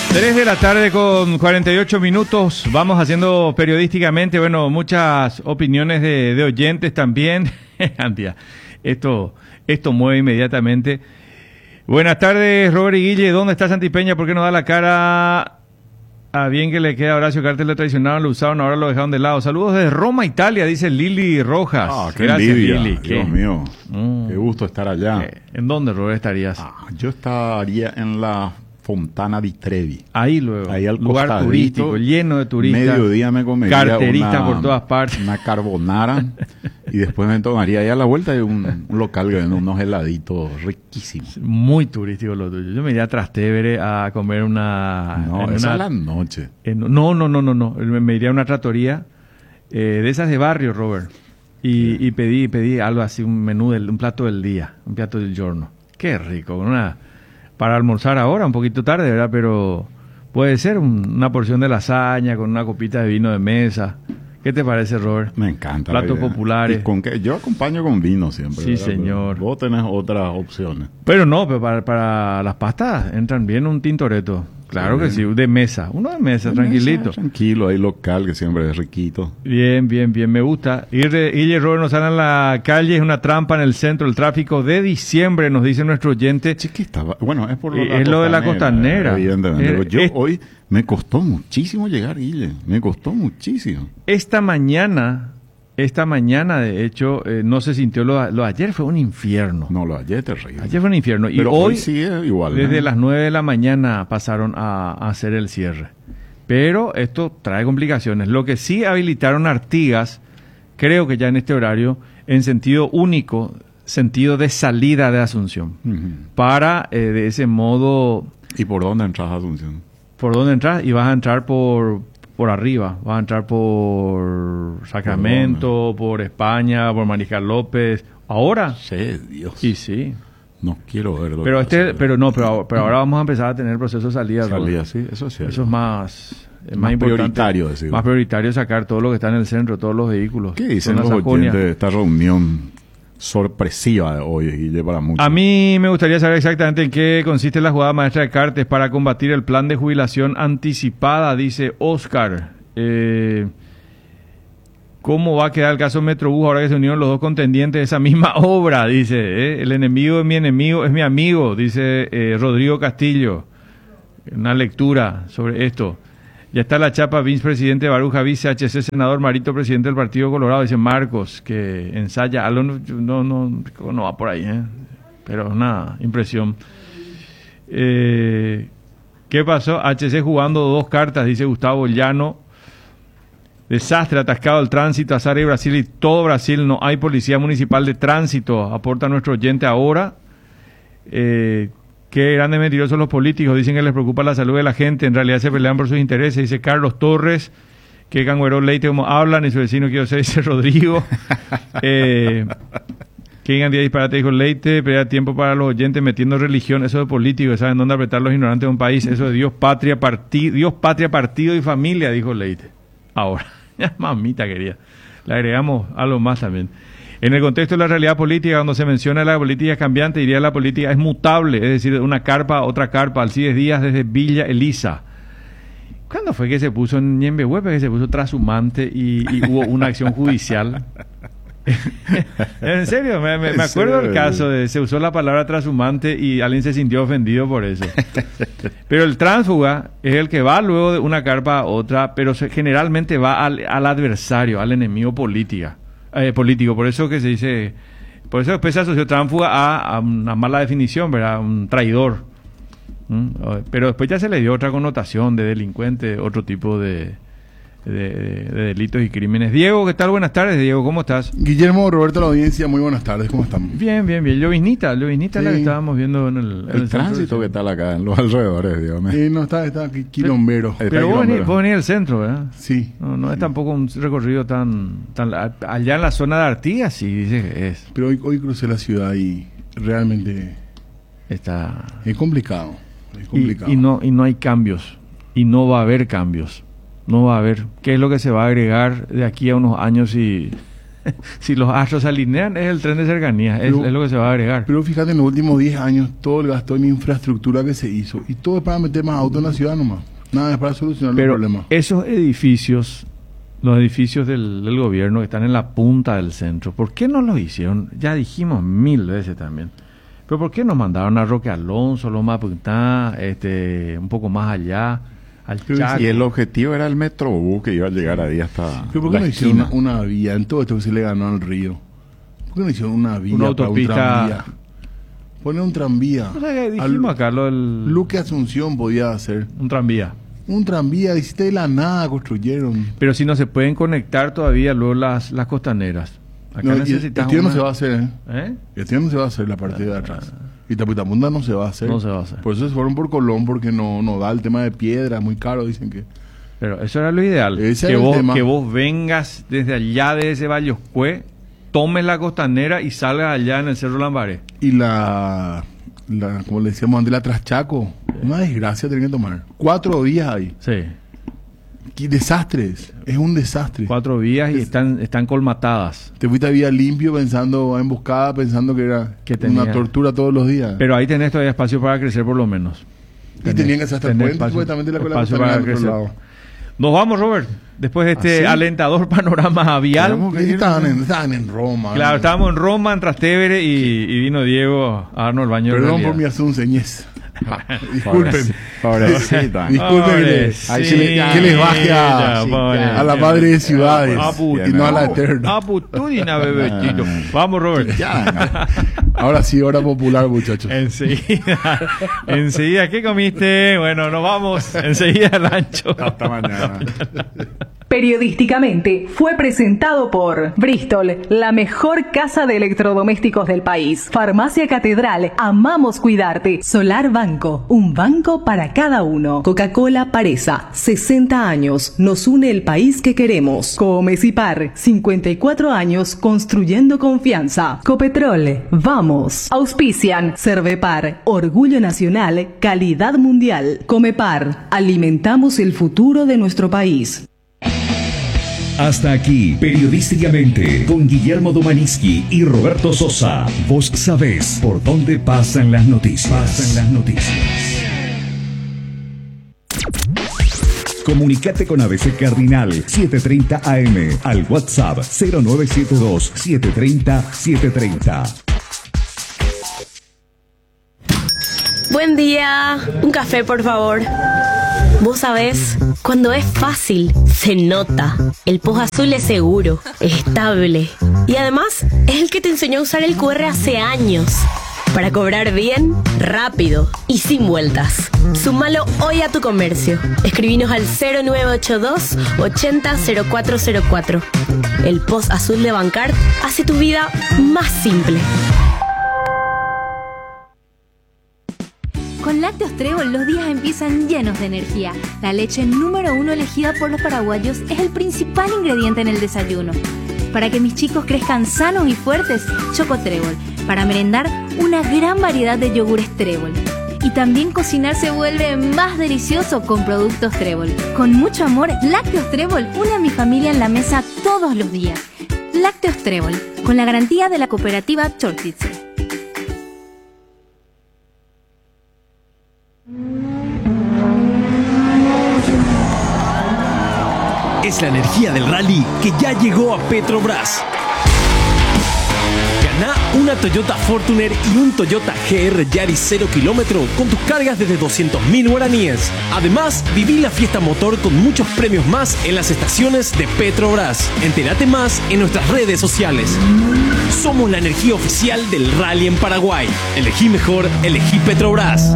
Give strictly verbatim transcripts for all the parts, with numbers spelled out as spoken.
tres de la tarde con cuarenta y ocho minutos. Vamos haciendo periodísticamente, bueno, muchas opiniones de, de oyentes también. Antia, esto, esto mueve inmediatamente. Buenas tardes, Robert y Guille. ¿Dónde está Santipeña? ¿Por qué no da la cara? A bien que le queda a Horacio Cartes, lo traicionaron, lo usaron, ahora lo dejaron de lado. Saludos desde Roma, Italia, dice Lili Rojas. Ah, qué Gracias, envidia, Lili. Dios ¿Qué? mío. Mm. Qué gusto estar allá. Eh, ¿En dónde, Robert, estarías? Ah, yo estaría en la Fontana di Trevi. Ahí luego, Ahí al lugar costadito, turístico, lleno de turistas. Mediodía me comería carteristas una, por todas partes. una carbonara y después me tomaría ahí a la vuelta de un, un local que vende unos heladitos riquísimos. Muy turístico lo tuyo. Yo me iría a Trastevere a comer una... No, en esa una- es la noche. en- no, no, no, no, no. Me, me iría a una trattoria eh, de esas de barrio, Robert. Y, Sí. y pedí pedí algo así, un menú, del, un plato del día, un plato del giorno. Qué rico, con una... Para almorzar ahora, un poquito tarde, ¿verdad? Pero puede ser un- una porción de lasaña con una copita de vino de mesa. ¿Qué te parece, Robert? Me encanta. Platos la idea. populares. ¿Y con qué? Yo acompaño con vino siempre. Sí, ¿verdad? señor. Pero vos tenés otras opciones. Pero no, pero para, para las pastas entran bien un tintoretto. Claro Sí. que sí, de mesa. Uno de mesa, tranquilito. Mesa, tranquilo, ahí local, que siempre es riquito. Bien, bien, bien, me gusta. Ir- Guille Robert nos sale en la calle, es una trampa en el centro, el tráfico de diciembre, nos dice nuestro oyente. Chiquita, bueno, es por Eh, la es lo de la costanera. Evidentemente. Eh, Pero yo es- hoy me costó muchísimo llegar, Guille. Me costó muchísimo. Esta mañana, esta mañana de hecho, eh, no se sintió lo, lo de ayer, fue un infierno. No, lo ayer es terrible. Ayer fue un infierno. Y Pero hoy, hoy sí es igual. desde ¿eh? las nueve de la mañana pasaron a, a hacer el cierre. Pero esto trae complicaciones. Lo que sí habilitaron Artigas, creo que ya en este horario, en sentido único, sentido de salida de Asunción. Ujú. Para, eh, de ese modo, ¿Y por dónde entras a Asunción? ¿por dónde entras? Y vas a entrar por, por arriba. Vas a entrar por Sacramento, por España, por Mariscal López. Ahora, Sí, Dios. y sí. No quiero verlo. Pero este, pero no, pero, pero ahora vamos a empezar a tener proceso de salida. Salida, Robert. sí, eso es cierto. Eso es más, es más, Más importante. prioritario, decir. Más prioritario sacar todo lo que está en el centro, todos los vehículos. ¿Qué dicen Zona los Sajonia. oyentes de esta reunión sorpresiva de hoy, Guille, para muchos? A mí me gustaría saber exactamente en qué consiste la jugada maestra de Cartes para combatir el plan de jubilación anticipada, dice Oscar. Eh, ¿Cómo va a quedar el caso Metrobús ahora que se unieron los dos contendientes de esa misma obra? Dice, ¿eh? El enemigo de mi enemigo es mi amigo, dice eh, Rodrigo Castillo. Una lectura sobre esto. Ya está la chapa, Vince, presidente, Baruja, vice, H C, senador, Marito, presidente del Partido Colorado, dice Marcos, que ensaya, algo no, no, no, no va por ahí, ¿eh? Pero una impresión. Eh, ¿Qué pasó? H C jugando dos cartas, dice Gustavo Llano. Desastre, atascado el tránsito, Azar y Brasil y todo Brasil, no hay policía municipal de tránsito, aporta nuestro oyente ahora. Eh, Qué grandes mentirosos los políticos, dicen que les preocupa la salud de la gente, en realidad se pelean por sus intereses, dice Carlos Torres. Qué cangüero Leite como hablan, y su vecino quiero ser, dice Rodrigo. eh, Qué cantidad de disparate dijo Leite, pero tiempo para los oyentes metiendo religión, eso de políticos, ¿saben dónde apretar los ignorantes de un país? Eso de Dios, patria, partido, Dios, patria, partido y familia, dijo Leite. Ahora, mamita querida, le agregamos algo más también. En el contexto de la realidad política, cuando se menciona la política cambiante, diría la política es mutable, es decir, de una carpa a otra carpa. Alcides Díaz desde Villa Elisa. ¿Cuándo fue que se puso en Ñembehuepe, que se puso trashumante y, y hubo una acción judicial? En serio, me, me, me acuerdo del caso de se usó la palabra trashumante y alguien se sintió ofendido por eso. Pero el tránsfuga es el que va luego de una carpa a otra, pero se, generalmente va al, al adversario, al enemigo política. Eh, político, por eso que se dice, por eso después se asoció tránsfuga a, a una mala definición, ¿verdad? Un traidor. ¿Mm? Pero después ya se le dio otra connotación de delincuente, otro tipo de, de, de, de delitos y crímenes. Diego, ¿qué tal? Buenas tardes, Diego, ¿cómo estás? Guillermo, Roberto, la audiencia, muy buenas tardes, ¿cómo están? Bien, bien, bien. Lloviznita, Lloviznita es la Sí. que estábamos viendo en el, en El el tránsito centro. que tal acá en los alrededores, dígame. Eh, no, está, está aquí, quilombero. Está Pero vos kilómetro. venís, vos venís del centro, ¿verdad? Sí. No, no es tampoco un recorrido tan, tan... Allá en la zona de Artigas, sí, dice que es. Pero hoy, hoy crucé la ciudad y realmente Está... es complicado. Es Y, complicado. y no y no hay cambios. Y no va a haber cambios. No va a haber. ¿Qué es lo que se va a agregar de aquí a unos años si, si los astros se alinean, es el tren de cercanía, es, Pero- es lo que se va a agregar. Pero fíjate, en los últimos diez años, todo el gasto en infraestructura que se hizo, y todo es para meter más autos en la ciudad nomás. Nada es para solucionar Pero los problemas. esos edificios, los edificios del, del gobierno que están en la punta del centro, ¿por qué no los hicieron? Ya dijimos mil veces también. Pero ¿por qué nos mandaron a Roque Alonso, Loma Puntá, este, un poco más allá, al Pero Chaco? Y el objetivo era el Metrobús que iba a llegar ahí hasta ¿Pero por qué la no hicieron esquina. una, una vía en todo esto que se le ganó al río? ¿Por qué no hicieron una vía Una para autopista. un tranvía? Poner un tranvía. O sea, que dijimos Al- acá lo del... Luque Asunción podía hacer. Un tranvía. Un tranvía, hiciste de la nada, construyeron. Pero si no se pueden conectar todavía luego las, las costaneras. Acá No, y el necesitas estudio no una- se va a hacer, ¿eh? ¿Eh? El estudio no se va a hacer la parte de atrás. Y Taputapunda no se va a hacer. No se va a hacer. Por eso se fueron por Colón, porque no, no da el tema de piedra, muy caro, dicen que. Pero eso era lo ideal. Ese que, era el vos, tema. que vos vengas desde allá de ese Valloscue, tomes la costanera y salgas allá en el Cerro Lambaré. Y la, la como le decíamos antes, la Traschaco, una desgracia tener que tomar. Cuatro días ahí. Sí. Qué desastres. Es un desastre. Cuatro vías y Es- están, están colmatadas. Te fuiste a Vía Limpio pensando, a emboscada, pensando que era Que tenía- una tortura todos los días. Pero ahí tenés todavía espacio para crecer por lo menos. y tenían que hacer hasta el tenés puente, espacio- supuestamente la cola espacio costanera para del otro crecer. lado. Nos vamos, Robert. Después de este ¿Ah, sí? alentador panorama vial. Tenemos que Y ir- Estaban en, estaban en Roma. Claro, ¿no? estábamos en Roma, en Trastevere y, y vino Diego a darnos el baño de Perdón por realidad. mi asunceñez. Disculpen. Pobrecita. Disculpen que le- Ahí se le- que les baje a, Sí, a la madre de ciudades A Putin. y no a la eterna. A Putudina, bebecito. Vamos, Robert. Ya. Ahora sí, hora popular, muchachos. Enseguida, enseguida, ¿qué comiste? Bueno, nos vamos enseguida al ancho. Hasta mañana. Periodísticamente fue presentado por Bristol, la mejor casa de electrodomésticos del país. Farmacia Catedral, amamos cuidarte. Solar Banco, un banco para cada uno. Coca-Cola Paresa, sesenta años, nos une el país que queremos. Comecipar, cincuenta y cuatro años construyendo confianza. Copetrol, vamos. Auspician, Cervepar, orgullo nacional, calidad mundial. Comepar, alimentamos el futuro de nuestro país. Hasta aquí, periodísticamente, con Guillermo Domaniski y Roberto Sosa. Vos sabés por dónde pasan las noticias. Pasan las noticias. Comunicate con A B C Cardinal siete treinta A M al WhatsApp cero nueve siete dos siete tres cero siete tres cero. Buen día, un café por favor. Vos sabés, cuando es fácil, se nota. El Post Azul es seguro, estable y además es el que te enseñó a usar el Q R hace años. Para cobrar bien, rápido y sin vueltas. Súmalo hoy a tu comercio. Escribinos al cero nueve ocho dos ochenta cero cuatro cero cuatro. El Post Azul de Bancard hace tu vida más simple. Con Lácteos Trébol los días empiezan llenos de energía. La leche número uno elegida por los paraguayos es el principal ingrediente en el desayuno. Para que mis chicos crezcan sanos y fuertes, Choco Trébol. Para merendar, una gran variedad de yogures Trébol. Y también cocinar se vuelve más delicioso con productos Trébol. Con mucho amor, Lácteos Trébol une a mi familia en la mesa todos los días. Lácteos Trébol, con la garantía de la cooperativa Chortitzer. Es la energía del rally que ya llegó a Petrobras. Gana una Toyota Fortuner y un Toyota G R Yaris cero kilómetro con tus cargas desde doscientos mil guaraníes. Además, viví la fiesta motor con muchos premios más en las estaciones de Petrobras. Entérate más en nuestras redes sociales. Somos la energía oficial del rally en Paraguay. Elegí mejor, elegí Petrobras.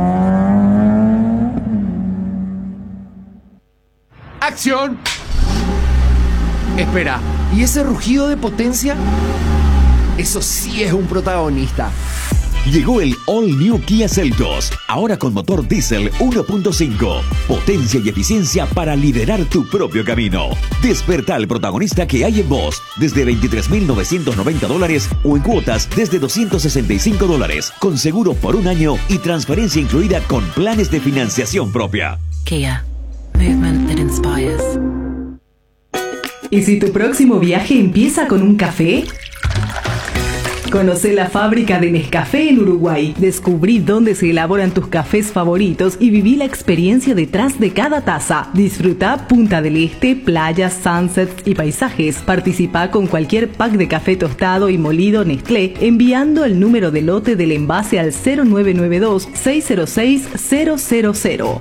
¡Acción! Espera, ¿y ese rugido de potencia? Eso sí es un protagonista. Llegó el All New Kia Seltos, ahora con motor diésel uno punto cinco. Potencia y eficiencia para liderar tu propio camino. Desperta al protagonista que hay en vos desde veintitrés mil novecientos noventa dólares o en cuotas desde doscientos sesenta y cinco dólares, con seguro por un año y transferencia incluida con planes de financiación propia. Kia. Movement that inspires. ¿Y si tu próximo viaje empieza con un café? Conoce la fábrica de Nescafé en Uruguay. Descubrí dónde se elaboran tus cafés favoritos y viví la experiencia detrás de cada taza. Disfruta Punta del Este, playas, sunsets y paisajes. Participa con cualquier pack de café tostado y molido Nestlé enviando el número de lote del envase al cero nueve nueve dos, seis cero seis, cero cero cero.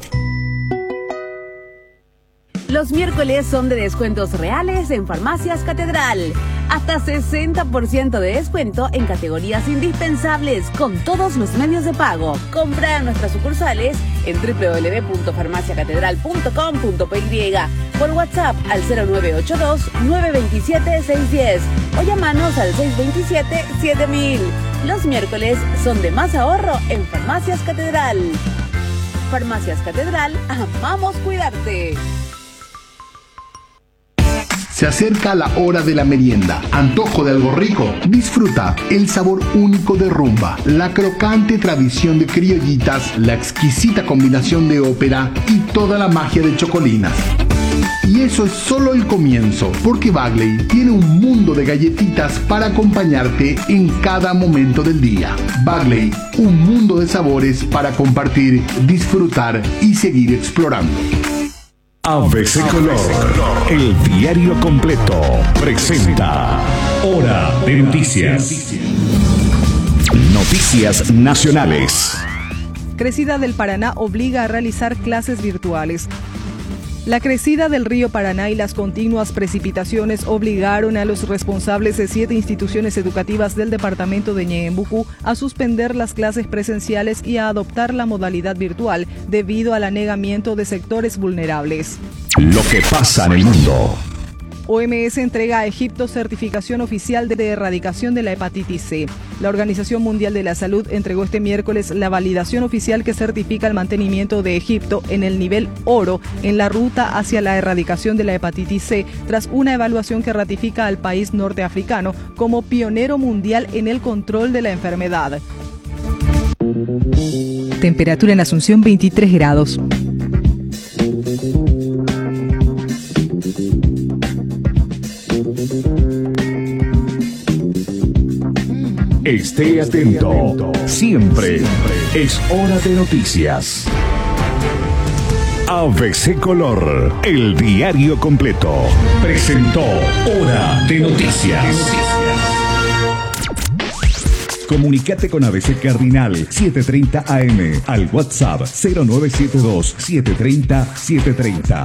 Los miércoles son de descuentos reales en Farmacias Catedral. Hasta sesenta por ciento de descuento en categorías indispensables con todos los medios de pago. Compra en nuestras sucursales en doble u doble u doble u punto farmacia catedral punto com punto p y, por WhatsApp al cero nueve ocho dos, nueve dos siete, seis uno cero o llamanos al seis dos siete, siete mil. Los miércoles son de más ahorro en Farmacias Catedral. Farmacias Catedral, amamos cuidarte. Se acerca la hora de la merienda. Antojo de algo rico. Disfruta el sabor único de Rumba, la crocante tradición de criollitas, la exquisita combinación de ópera y toda la magia de Chocolinas. Y eso es solo el comienzo, porque Bagley tiene un mundo de galletitas para acompañarte en cada momento del día. Bagley, un mundo de sabores para compartir, disfrutar y seguir explorando. A B C Color, el diario completo, presenta Hora de Noticias. Noticias nacionales. Crecida del Paraná obliga a realizar clases virtuales. La crecida del río Paraná y las continuas precipitaciones obligaron a los responsables de siete instituciones educativas del departamento de Ñeembucú a suspender las clases presenciales y a adoptar la modalidad virtual debido al anegamiento de sectores vulnerables. Lo que pasa en el mundo. O M S entrega a Egipto certificación oficial de erradicación de la hepatitis C. La Organización Mundial de la Salud entregó este miércoles la validación oficial que certifica el mantenimiento de Egipto en el nivel oro en la ruta hacia la erradicación de la hepatitis C, tras una evaluación que ratifica al país norteafricano como pionero mundial en el control de la enfermedad. Temperatura en Asunción veintitrés grados. Esté atento. Siempre es hora de noticias. A B C Color, el diario completo, presentó Hora de Noticias. Comunicate con A B C Cardinal setecientos treinta A M al WhatsApp cero nueve siete dos, siete tres cero, siete tres cero.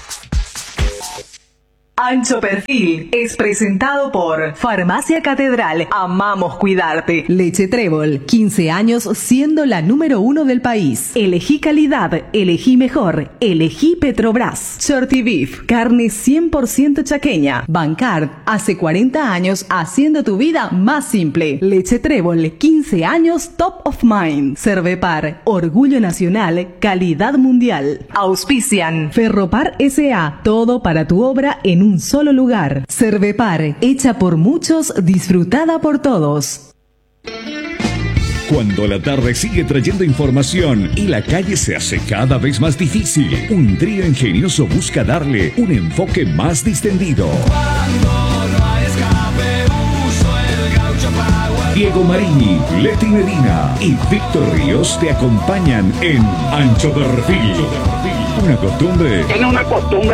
Ancho Perfil es presentado por Farmacia Catedral. Amamos cuidarte. Leche Trébol, quince años siendo la número uno del país. Elegí calidad, elegí mejor, elegí Petrobras. Shorty Beef, carne cien por ciento chaqueña. Bancard, hace cuarenta años haciendo tu vida más simple. Leche Trébol, quince años top of mind. Cervepar, orgullo nacional, calidad mundial. Auspician Ferropar S A, todo para tu obra en un un solo lugar. Cervepar, hecha por muchos, disfrutada por todos. Cuando la tarde sigue trayendo información y la calle se hace cada vez más difícil, un trío ingenioso busca darle un enfoque más distendido. Diego Marini, Leti Medina y Víctor Ríos te acompañan en Ancho Perfil. Una costumbre. Tiene una costumbre